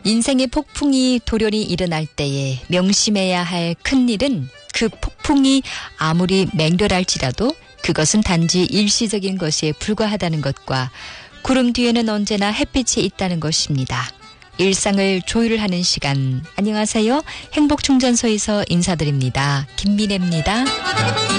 인생의 폭풍이 돌연히 일어날 때에 명심해야 할 큰일은 그 폭풍이 아무리 맹렬할지라도 그것은 단지 일시적인 것에 불과하다는 것과 구름 뒤에는 언제나 햇빛이 있다는 것입니다. 일상을 조율하는 시간. 안녕하세요. 행복충전소에서 인사드립니다. 김민혜입니다.